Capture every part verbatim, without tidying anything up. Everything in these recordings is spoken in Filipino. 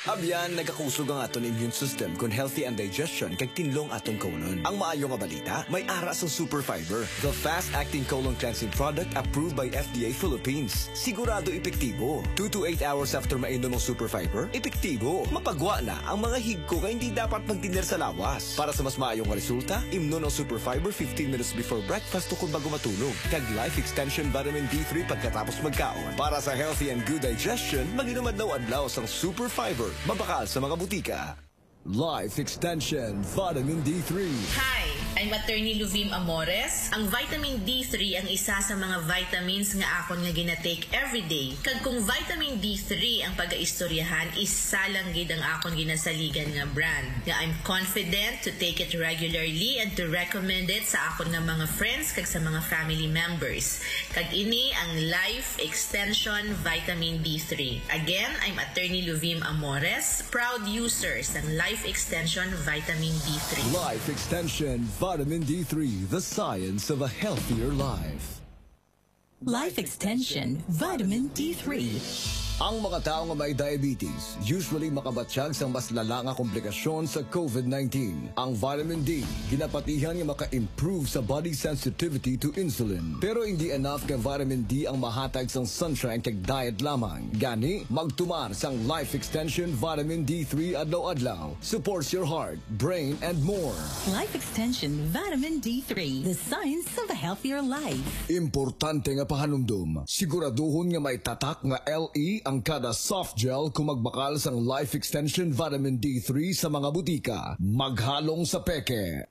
Abyan, nagakusog ang aton immune system kung healthy ang digestion kag tinlong aton colon. Ang maayo nga balita, may ara sa Super Fiber, the fast-acting colon cleansing product approved by F D A Philippines. Sigurado epektibo. two to eight hours after mainom ang Super Fiber, epektibo. Mapagwa na ang mga higko nga hindi dapat magtiner sa lawas. Para sa mas maayong resulta, imnon ang Super Fiber fifteen minutes before breakfast o kung bago matulog. Kag Life Extension Vitamin D three pagkatapos magkaon. Para sa healthy and good digestion, mag-inom adlaw-adlaw sang Super Fiber. Mabakal sa mga butika. Life Extension Vitamin D three. Hi, I'm Attorney Luvim Amores. Ang vitamin D three ang isa sa mga vitamins nga akon nga ginatake everyday. Kag kung vitamin D three ang pag-aistoryahan, isa lang gid ang akon ginasaligan nga brand. Nga I'm confident to take it regularly and to recommend it sa akon nga mga friends kag sa mga family members. Kag ini ang Life Extension Vitamin D three. Again, I'm Attorney Luvim Amores, proud user sa Life Extension Vitamin D three. Life Extension Vitamin D three, the science of a healthier life. Life Extension Vitamin D three. Ang mga tao nga may diabetes usually makabatsyag sa mas lala nga komplikasyon sa COVID nineteen. Ang vitamin D, ginapatihan nga maka-improve sa body sensitivity to insulin. Pero hindi enough ka vitamin D ang mahatag sang sunshine kag diet lamang. Gani, magtumar sang Life Extension Vitamin D three adlaw-adlaw. Supports your heart, brain, and more. Life Extension Vitamin D three, the science of a healthier life. Importante nga pahanumdum, siguraduhon nga may tatak nga L E ang kada soft gel kung magbakal sang Life Extension Vitamin D three sa mga butika. Maghalong sa peke.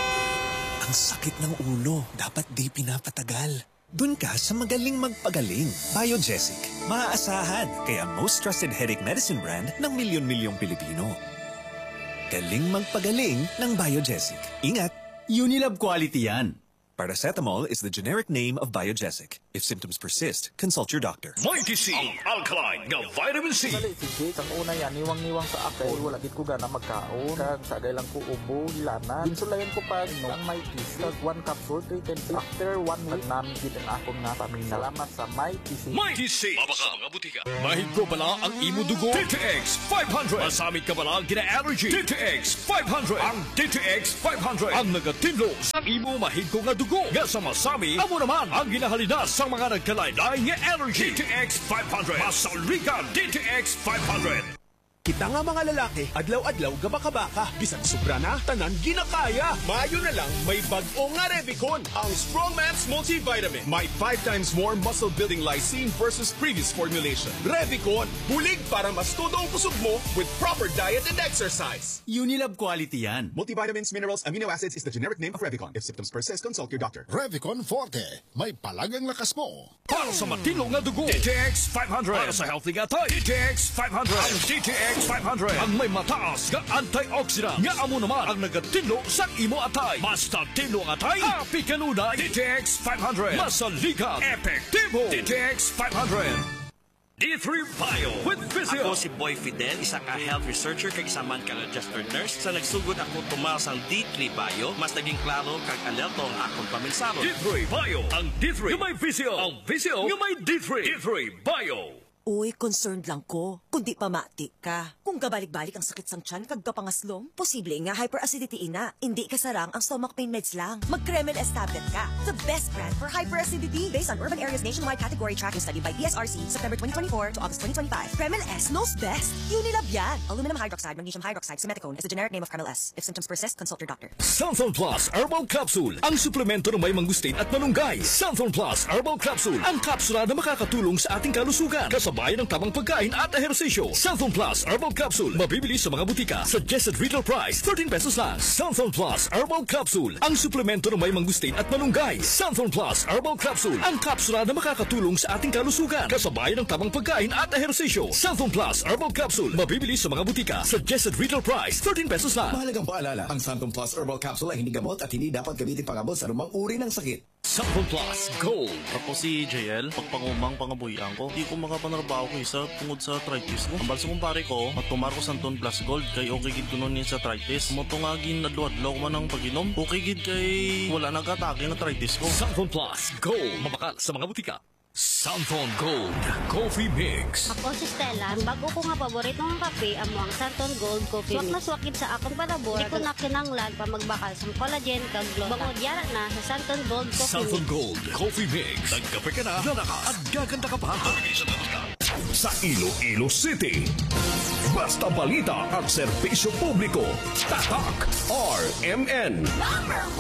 Ang sakit ng ulo, dapat di pinapatagal. Dun ka sa magaling magpagaling. Biogesic, maaasahan, kaya most trusted headache medicine brand ng milyon-milyong Pilipino. Galing magpagaling ng Biogesic. Ingat! Unilab quality yan. Paracetamol is the generic name of Biogesic. If symptoms persist, consult your doctor. Mighty C, ang alkaline nga vitamin C. Dali, sige. Ang una yan, niwang-niwang sa ako. Wala gid ko gana magkaon. Kag sagay lang ko ubo, hilana. Insulayan ko pa no, ang Mighty C. Kag one capsule, three ten C. After one week, namin gid ang akong nga pamilya. Salamat sa Mighty C. Mighty C. Mabaka mga butika. Mahig ko pala ang imo dugo. D T X five hundred. Masamit ka pala gina-allergy. D T X five hundred. Ang D T X five hundred. Ang nagatinlo sa imo mahig ko nga dugo. Nga sa masami, amo naman ang ginahalina sa mga nagkalaylay nga allergy. D T X five hundred. Masaligan D T X five hundred. Kita nga mga lalaki, adlaw-adlaw gabaka-baka. Bisan sobra na, tanan ginakaya. Mayo na lang, may bag-o nga Revicon, ang Strongman's Multivitamin. May five times more muscle-building lysine versus previous formulation. Revicon, bulig para mas todo ang kusog mo with proper diet and exercise. Unilab quality yan. Multivitamins, minerals, amino acids is the generic name of Revicon. If symptoms persist, consult your doctor. Revicon Forte, may palagang lakas mo. Para sa matino nga dugo, D T X five hundred. Para sa healthy nga tayo, D T X five hundred. Ang D T X five hundred ang may mataas nga antioxidant nga amo naman ang nagatinlo sa imo atay. Basta tinlo ang atay, happy kanunay. D T X five hundred. Masaligan, epektibo. D T X five hundred. D three Bio with Physio. Ako si Boy Fidel, isa ka health researcher kag isa man ka registered nurse. Sa nagsugod ako tumas ang D three Bio, mas naging klaro kag alerto ang akong paminsaro. D three Bio, ang D three nga may Physio, ang Physio nga may D three. D three Bio. Uy, concerned lang ko. Kundi pamati ka. Kung kabalik-balik ang sakit sang tiyan kag kapangaslom, posible nga hyperacidity ina. Hindi kasarang ang stomach pain meds lang. Mag-Kremel S tablet ka. The best brand for hyperacidity. Based on Urban Areas Nationwide Category Tracking Study by E S R C, September twenty twenty-four to August twenty twenty-five. Kremel S knows best. Unilab yan. Aluminum hydroxide, magnesium hydroxide, simeticone is the generic name of Kremel S. If symptoms persist, consult your doctor. Santhon Plus Herbal Capsule, ang suplemento ng may mangustin at malunggay. Santhon Plus Herbal Capsule, ang kapsula na makakatulong sa ating kalusugan. Kasabayan ng tamang pagkain at ehersisyo. Santhon Plus Herbal Capsule, mabibili sa mga butika. Suggested retail price, thirteen pesos lang. Santhon Plus Herbal Capsule, ang suplemento ng may mangustin at malunggay. Santhon Plus Herbal Capsule, ang kapsula na makakatulong sa ating kalusugan. Kasabayan ng tamang pagkain at ehersisyo. Santhon Plus Herbal Capsule, mabibili sa mga butika. Suggested retail price, thirteen pesos lang. Mahalagang paalala, ang Santhon Plus Herbal Capsule ay hindi gamot at hindi dapat gamitin pangabot sa anumang uri ng sakit. Santhon Plus Gold. Ako si J L, pagpangumang pangabuyan ko, di ko makapanarbaho ko isa tungod sa arthritis ko. Ang balsa kong pare ko, magtumar ko Santhon Plus Gold, kay okay gid ko nun sa arthritis. Motungagin adlo-adlo ko man ang pag-inom, okay gid kay wala nag-atake ng arthritis ko. Santhon Plus Gold, mabakal sa mga butika. Santon Gold Coffee Mix. Ako si Stella, ang bago ko nga paborito ng kape amo ang Santon Gold Coffee Mix. Swak na swakit sa akong panabor, di ko na kinanglan pa magbakal sa collagen kag glota. Bangod yara na sa Santon Gold Coffee Santon Mix. Gold Coffee Mix. Nagkape ka na, lalakas at gaganda ka pa. Sa Iloilo City, basta balita at serbisyo publiko. Tatak R M N.